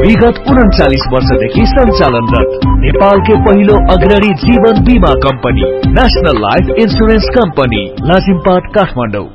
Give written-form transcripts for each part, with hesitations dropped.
विगत 39 वर्षदेखि सञ्चालनरत नेपालकै पहिलो अग्रणी जीवन बीमा company national life insurance company Lazimpat Kathmandu.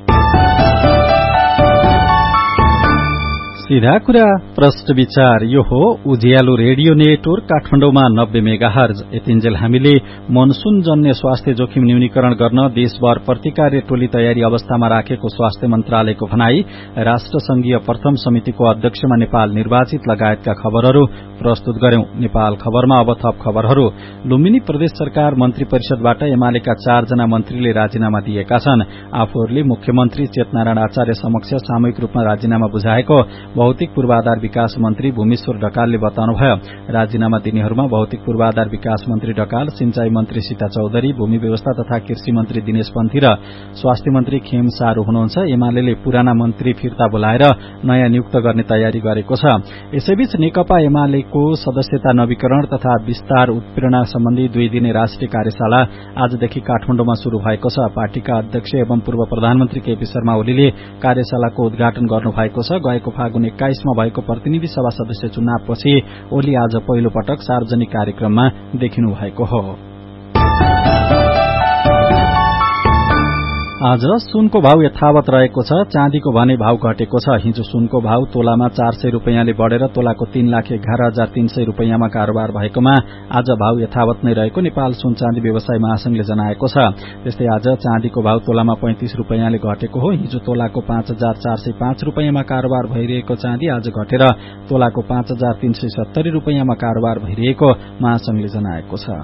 सीधा कुरा प्रश्न विचार यो हो उज्यालो रेडियो नेटवर्क काठमाडौँमा 90 मेगाहर्ज। यतिन्जेल हामीले मनसून जन्य स्वास्थ्य जोखिम न्यूनीकरण गर्न देशभर प्रतिकार्य टोली तयारी अवस्थामा राखेको स्वास्थ्य मन्त्रालयको भनाई, राष्ट्र संघीय प्रथम समितिको अध्यक्षमा नेपाल निर्वाचित लगायतका खबरहरू प्रस्तुत गर्यौं। नेपाल खबरमा अब थप खबरहरू। लुम्बिनी प्रदेश सरकार मन्त्री परिषदबाट एमालेका 4 जना मन्त्रीले राजीनामा दिएका छन्। आफूहरूले मुख्यमन्त्री चेतनारायण आचार्य समक्ष सामूहिक रूपमा राजीनामा बुझाएको भौतिक पूर्वाधार विकास मन्त्री भूमेश्वर ढकालले बताउनुभयो। राजीनामा दिनेहरूमा भौतिक पूर्वाधार विकास मन्त्री ढकाल, सिंचाई मन्त्री सीता चौधरी, भूमि व्यवस्था तथा कृषि मन्त्री दिनेश पन्थी र स्वास्थ्य मन्त्री खेम सारू हुनुहुन्छ। एमालेले पुराना मन्त्री फिर्ता बोलाएर नयाँ नियुक्त गर्ने तयारी गरेको छ। यसैबीच नेकपा एमालेको सदस्यता नवीकरण तथा विस्तार उत्प्रेरणा सम्बन्धी 2 दिने राष्ट्रिय कार्यशाला आजदेखि काठमाडौँमा शुरू भएको छ। पार्टीका अध्यक्ष एवं पूर्व प्रधानमन्त्री केपी शर्मा ओलीले कार्यशालाको उद्घाटन गर्नुभएको छ। गएको फागुन 21 मा भएको प्रतिनिधि सभा सदस्य चुनावपछि ओली आज पहिलो पटक सार्वजनिक कार्यक्रममा देखिनु भएको हो। आज सुनको भाव यथावत रहेको छ। चाँदीको भने भाव घटेको छ। हिजो सुनको भाव तोलामा 400 रुपैयाँले बढेर तोलाको 3,11,300 रुपैयाँमा कारोबार भएकोमा आज भाव यथावत नै रहेको नेपाल सुन चाँदी व्यवसाय महासंघले जनाएको छ। त्यस्तै आज चाँदीको भाव तोलामा 35 रुपैयाँले घटेको हो। हिजो तोलाको 5,405 रुपैयाँमा कारोबार भइरहेको चाँदी आज घटेर तोलाको 5,370 रुपैयाँमा कारोबार भइरहेको महासंघले जनाएको छ।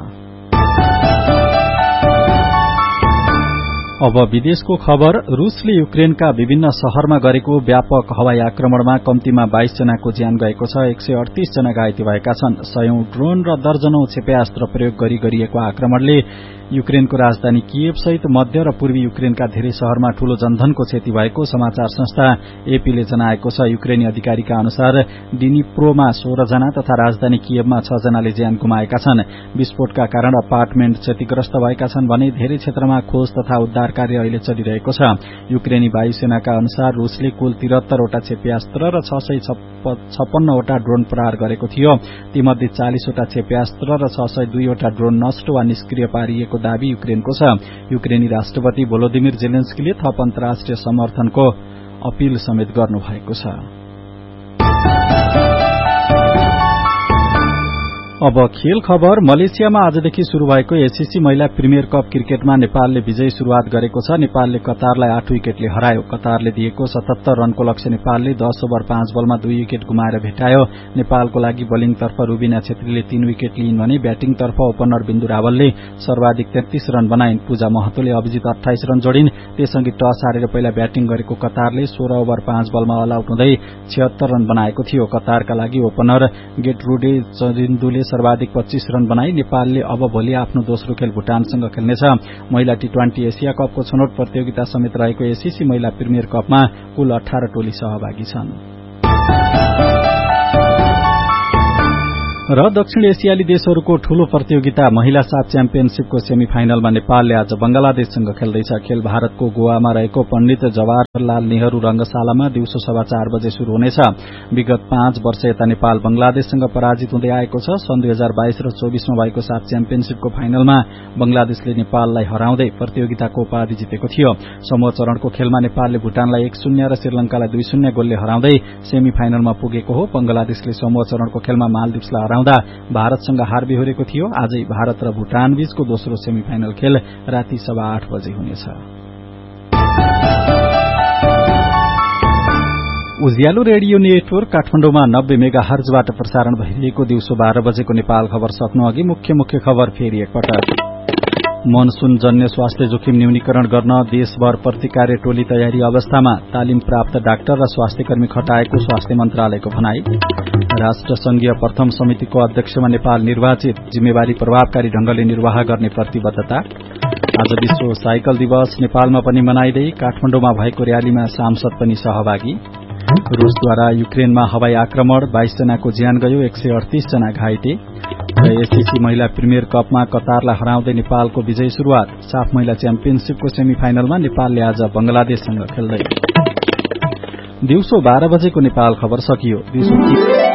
अब विदेशको खबर। रूसले युक्रेनका विभिन्न शहरमा गरेको व्यापक हवाई आक्रमणमा कम्तीमा 22 जनाको ज्यान गएको छ। 138 जना घाइते भएका छन्। 100औं ड्रोन र दर्जनौं क्षेप्यास्त्र प्रयोग गरिएको आक्रमणले युक्रेनको राजधानी कियेभ सहित मध्य र पूर्वी युक्रेनका धेरै शहरमा ठूलो जनधनको क्षति भएको समाचार संस्था एपीले जनाएको छ। युक्रेनी अधिकारीका अनुसार डिनिप्रोमा 16 जना तथा राजधानी कियेभमा 6 जनाले ज्यान गुमाएका छन्। विस्फोटका कारण अपार्टमेन्ट क्षतिग्रस्त भएका छन् भने धेरै क्षेत्रमा खोज तथा उद्धार कार्य अहिले चलिरहेको छ। युक्रेनी वायुसेनाका अनुसार रूसले कुल 73 वटा क्षेप्यास्त्र र 656 वटा ड्रोन प्रहार गरेको थियो। तीमध्ये 40 वटा क्षेप्यास्त्र र 602 वटा ड्रोन नष्ट वा निष्क्रिय पारिएको दावी युक्रेनको छ। युक्रेनी राष्ट्रपति भोलोदिमिर जेलेन्स्कीले थप अन्तर्राष्ट्रिय समर्थनको अपील समेत गर्नुभएको छ। अब खेल खबर। मलेसियामा आजदेखि शुरू भएको एससीसी महिला प्रिमियर कप क्रिकेटमा नेपालले विजयी शुरूआत गरेको छ। नेपालले कतारलाई 8 विकेटले हरायो। कतारले दिएको 77 रनको लक्ष्य नेपालले 10 ओभर 5 बलमा 2 विकेट गुमाएर भेटायो। नेपालको लागि बोलिङतर्फ रुबिना छेत्रीले 3 विकेट लिइन् भने ब्याटिङतर्फ ओपनर बिन्दु रावलले सर्वाधिक 33 रन बनाइन्। पूजा महतोले अभिजित 28 रन जोडिन्। त्यससँगै टस हारेर पहिला ब्याटिङ गरेको कतारले 16 ओभर 5 बलमा अल आउट हुँदै 76 रन बनाएको थियो। कतारका लागि ओपनर गेटरुडे चरिन्दुले सर्वाधिक 25 रन बनाई। नेपालले अब भोलि आफ्नो दोस्रो खेल भुटानसँग खेल्नेछ। महिला टी20 एसिया कपको छनौट प्रतियोगिता समेत रहेको एससीसी महिला प्रिमियर कपमा कुल 18 टोली सहभागी छन्। र दक्षिण एसियाली देशहरूको ठूलो प्रतियोगिता महिला साफ च्याम्पियनशीपको सेमी फाइनलमा नेपालले आज बंगलादेशसँग खेल्दैछ। खेल भारतको गोवामा रहेको पण्डित जवाहरलाल नेहरू रंगशालामा दिउँसो 4:15 बजे शुरू हुनेछ। विगत 5 वर्ष यता नेपाल बंगलादेशसँग पराजित हुँदै आएको छ। सन् 2022 र 24 मा भएको साफ च्याम्पियनशीपको फाइनलमा बंगलादेशले नेपाललाई हराउँदै प्रतियोगिताको उपाधि जितेको थियो। समूह चरणको खेलमा नेपालले भुटानलाई 1-0 र श्रीलंकालाई 2-0 गोलले हराउँदै सेमी फाइनलमा पुगेको हो। बंगलादेशले समूह चरणको खेलमा मालदिप्सलाई हराउँदा भारतसँग हार बिहोरेको थियो। आजै भारत र भुटान बीचको दोस्रो सेमी फाइनल खेल राति 8:15 बजे हुनेछ। उज्यालो रेडियो नेटवर्क काठमाडौँमा 90 मेगाहर्जबाट प्रसारण भइरहेको दिउँसो 12 बजेको नेपाल खबर सक्नु अघि मुख्य खबर फेरि एकपटक। मनसून जन्य स्वास्थ्य जोखिम न्यूनीकरण गर्न देशभर प्रतिकार्य टोली तयारी अवस्थामा तालिम प्राप्त डाक्टर र स्वास्थ्यकर्मी खटाएको स्वास्थ्य मन्त्रालयको भनाई। राष्ट्र संघीय प्रथम समितिको अध्यक्षमा नेपाल निर्वाचित, जिम्मेवारी प्रभावकारी ढंगले निर्वाह गर्ने प्रतिबद्धता। आज विश्व साइकल दिवस नेपालमा पनि मनाइँदै काठमाडौँमा भएको र्यालीमा सांसद पनि सहभागी। रूसद्वारा युक्रेनमा हवाई आक्रमण 22 जनाको ज्यान गयो, 138 जना घाइते। र एससीसी महिला प्रिमियर कपमा कतारलाई हराउँदै नेपालको विजयी शुरूआत। साफ महिला च्याम्पियनशीपको सेमी फाइनलमा नेपालले आज बंगलादेशसँग खेल्दै। दिउँसो 12 बजेको नेपाल खबर सकियो।